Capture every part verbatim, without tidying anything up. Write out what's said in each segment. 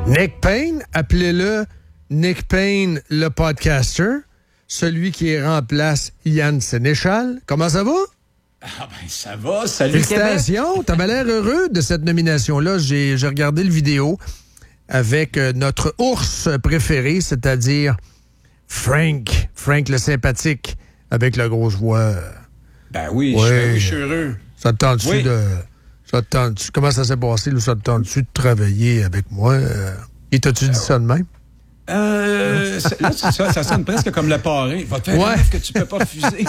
Nick Payne, appelez-le Nick Payne, le podcaster, celui qui remplace Yann Sénéchal. Comment ça va? Ah ben ça va, salut Félicitations, t'avais l'air heureux de cette nomination-là. J'ai, j'ai regardé le vidéo avec euh, notre ours préféré, c'est-à-dire Frank. Frank le sympathique, avec la grosse voix. Ben oui, ouais. je, oui je suis heureux. Ça te tente-tu oui. de... Ça te tente-tu, comment ça s'est passé? Là, ça te tente-tu de travailler avec moi? Euh, et t'as-tu dit ça de même? Euh, là, c'est ça, ça sonne presque comme le parrain. Va te faire ouais. que tu peux pas refuser.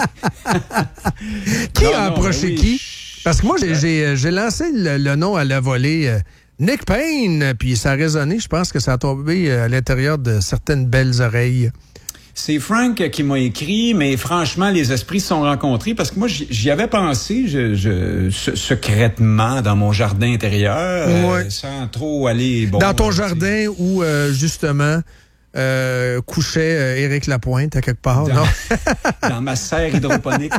Qui non, a non, approché oui, qui? je... Parce que moi, j'ai, j'ai, j'ai lancé le, le nom à la volée euh, Nick Payne, puis ça a résonné. Je pense que ça a tombé à l'intérieur de certaines belles oreilles. C'est Frank qui m'a écrit, mais franchement, les esprits se sont rencontrés parce que moi, j'y avais pensé je, je, secrètement dans mon jardin intérieur, ouais. euh, sans trop aller... Bon, dans ton jardin où, euh, justement... Euh, couchait euh, Éric Lapointe à quelque part, dans, non? dans ma serre hydroponique.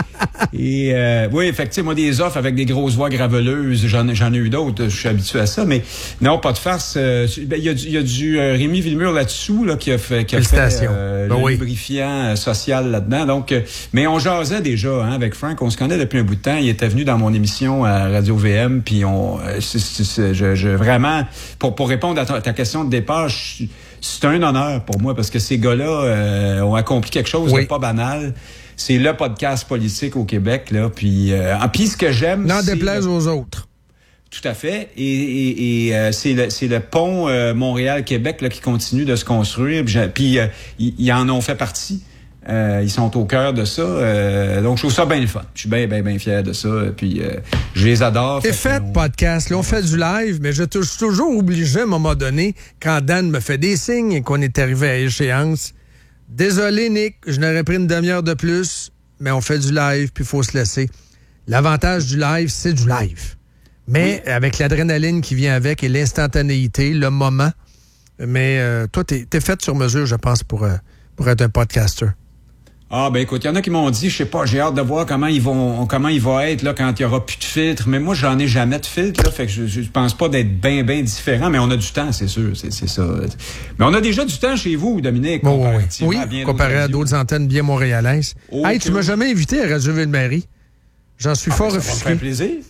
Et euh, oui, effectivement, moi, des offres avec des grosses voix graveleuses, j'en, j'en ai eu d'autres, je suis habitué à ça, mais non, pas de farce. Il euh, ben, y, y a du euh, Rémi Villemur là-dessous, là, qui a fait, qui a fait euh, ben le oui. lubrifiant euh, social là-dedans. Donc, euh, mais on jasait déjà hein, avec Frank, on se connaît depuis un bout de temps. Il était venu dans mon émission à Radio V M, puis on, euh, c'est, c'est, c'est, je, je, vraiment, pour, pour répondre à ta, ta question de départ, je, c'est un honneur pour moi parce que ces gars-là euh, ont accompli quelque chose oui. de pas banal. C'est le podcast politique au Québec, là. Puis, euh, puis ce que j'aime, n'en déplaise le... aux autres. Tout à fait. Et, et, et euh, c'est le c'est le pont euh, Montréal-Québec là qui continue de se construire. Puis, puis euh, ils, ils en ont fait partie. Euh, ils sont au cœur de ça. Euh, donc, je trouve ça bien le fun. Je suis bien, bien, bien fier de ça. Puis, euh, je les adore. Et fait, on... podcast. Là, on fait du live, mais je suis toujours obligé, à un moment donné, quand Dan me fait des signes et qu'on est arrivé à échéance. Désolé, Nick, je n'aurais pris une demi-heure de plus, mais on fait du live, puis il faut se laisser. L'avantage du live, c'est du live. Mais oui. avec l'adrénaline qui vient avec et l'instantanéité, le moment. Mais euh, toi, t'es, t'es fait sur mesure, je pense, pour, euh, pour être un podcaster. Ah ben écoute, il y en a qui m'ont dit, je sais pas, j'ai hâte de voir comment ils vont, comment il va être là quand il y aura plus de filtre. Mais moi, j'en ai jamais de filtre là, fait que je, je pense pas d'être bien bien différent. Mais on a du temps, c'est sûr, c'est, c'est ça. Mais on a déjà du temps chez vous, Dominique. Oh, oui, oui. À bien comparé à d'autres antennes bien montréalaises. Okay. Hey, tu m'as jamais invité à Radio Ville-Marie. J'en suis ah, fort ben, offusqué. Ça va me faire plaisir.